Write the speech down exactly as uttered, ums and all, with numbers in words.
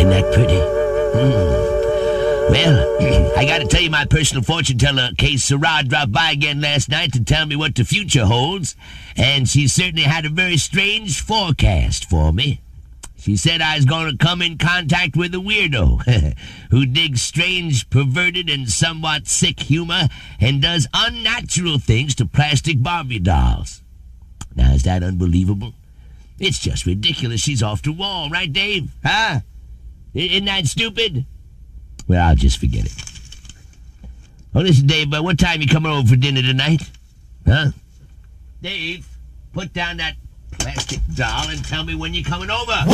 Isn't that pretty? Hmm. Well, I gotta tell you, my personal fortune teller, Kay Sarah, dropped by again last night to tell me what the future holds, and she certainly had a very strange forecast for me. She said I was going to come in contact with a weirdo who digs strange, perverted, and somewhat sick humor and does unnatural things to plastic Barbie dolls. Now, is that unbelievable? It's just ridiculous. She's off the wall, right, Dave? Huh? Isn't that stupid? Well, I'll just forget it. Oh, listen, Dave, uh, what time you coming over for dinner tonight? Huh? Dave, put down that plastic doll and tell me when you're coming over.